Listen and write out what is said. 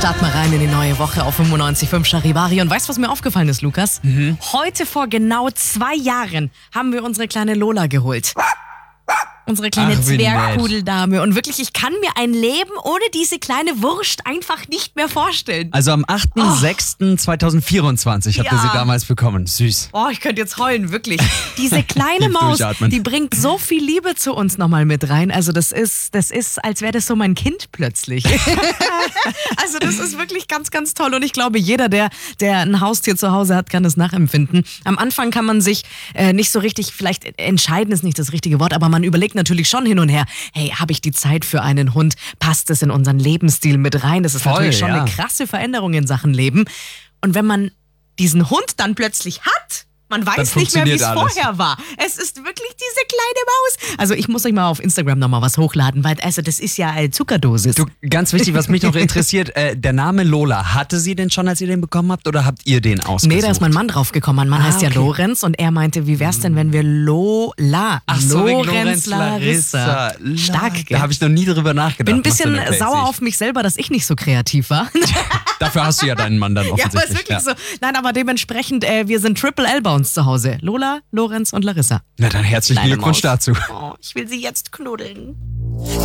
Start mal rein in die neue Woche auf 95.5 Charivari. Und weißt du, was mir aufgefallen ist, Lukas? Heute vor genau 2 Jahren haben wir unsere kleine Lola geholt. Unsere kleine Zwergpudeldame. Und wirklich, ich kann mir ein Leben ohne diese kleine Wurst einfach nicht mehr vorstellen. Also am 8.6.2024 habt ihr sie Ja. damals bekommen. Süß. Oh, ich könnte jetzt heulen, wirklich. Diese kleine Tief Maus, durchatmen. die bringt so viel Liebe zu uns nochmal mit rein. Also das ist, als wäre das so mein Kind plötzlich. Also das ist wirklich ganz, ganz toll. Und ich glaube, jeder, der ein Haustier zu Hause hat, kann das nachempfinden. Am Anfang kann man sich nicht so richtig, vielleicht entscheiden ist nicht das richtige Wort, aber man überlegt natürlich schon hin und her, hey, habe ich die Zeit für einen Hund? Passt es in unseren Lebensstil mit rein? Das ist Voll, natürlich schon ja. eine krasse Veränderung in Sachen Leben. Und wenn man diesen Hund dann plötzlich hat, man weiß nicht mehr, wie es funktioniert alles. vorher war. Es ist wirklich diese kleine Maus. Also ich muss euch mal auf Instagram nochmal was hochladen, weil also das ist ja eine Zuckerdosis. Du, ganz wichtig, was mich noch interessiert, der Name Lola, hatte sie den schon, als ihr den bekommen habt, oder habt ihr den ausgesucht? Nee, da ist mein Mann drauf gekommen. Mein Mann heißt ja okay. Lorenz und er meinte, wie wär's denn, wenn wir Lola, Ach so, wegen Lorenz Larissa. Stark, gell? Da habe ich noch nie drüber nachgedacht. Bin ein bisschen Macht ja sauer auf mich selber, dass ich nicht so kreativ war. Dafür hast du ja deinen Mann dann Ja, offensichtlich. aber ist wirklich so. Nein, aber dementsprechend, wir sind Triple L bei uns zu Hause. Lola, Lorenz und Larissa. Na dann herzlichen Kleine Glückwunsch Maus. dazu. Oh, ich will sie jetzt knuddeln.